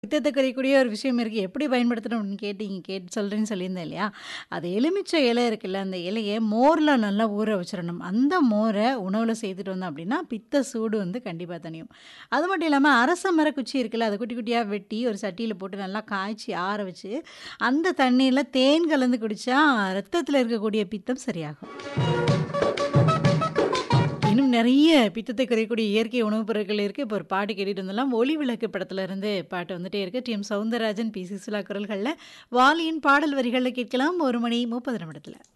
பித்தத்த குறையக்கூடிய ஒரு விஷயம் இருக்கு. எப்படி பயன்படுத்தணும் அப்படின்னு கேட்டு சொல்றேன்னு சொல்லியிருந்தேன் இல்லையா? அது எலுமிச்சை இலை இருக்குல்ல, அந்த இலைய மோர்ல நல்லா ஊற வச்சிரணும். அந்த மோர உணவுல சேர்த்துட்டு வந்தோம் அப்படின்னா, பித்த சூடு வந்து கண்டிப்பா தணியும். அது மட்டும் இல்லாம அரச மர குச்சி இருக்குல்ல, அத குட்டி குட்டியா வெட்டி ஒரு சட்டியில போட்டு நல்லா காய்ச்சி ஆற வச்சு, அந்த தண்ணீல தேன் கலந்து குடிச்சா ரத்தத்தில இருக்கக்கூடிய பித்தம் சரியாகும். இன்னும் நெறைய பித்தத்தை குறையக்கூடிய இயற்கை உணவுப் பொருட்கள் இருக்கு. இப்போ ஒரு பாட்டு கேட்டுட்டு வந்துடலாம். ஒளி விளக்கு படத்துல இருந்து பாட்டு வந்துட்டே இருக்கு. டி.எம். சௌந்தரராஜன், பி. சுசீலா குரல்கள்ல வாலியின் பாடல் வரிகள்ல கேட்கலாம். 1 மணி 30 நிமிடத்துல.